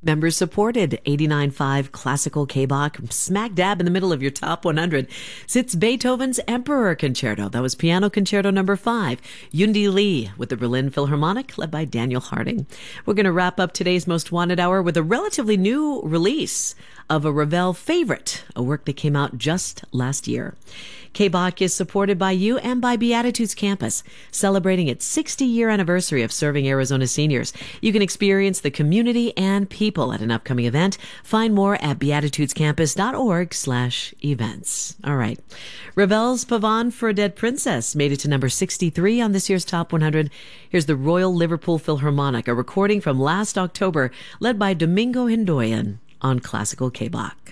Members supported 89.5 classical K-Bach, smack dab in the middle of your top 100, sits Beethoven's Emperor Concerto. That was Piano Concerto number 5. Yundi Lee with the Berlin Philharmonic, led by Daniel Harding. We're going to wrap up today's Most Wanted Hour with a relatively new release of a Ravel favorite, a work that came out just last year. K-Bach is supported by you and by Beatitudes Campus, celebrating its 60-year anniversary of serving Arizona seniors. You can experience the community and people at an upcoming event. Find more at beatitudescampus.org/events. All right. Ravel's Pavane for a Dead Princess made it to number 63 on this year's Top 100. Here's the Royal Liverpool Philharmonic, a recording from last October led by Domingo Hindoyan on classical K-Bach.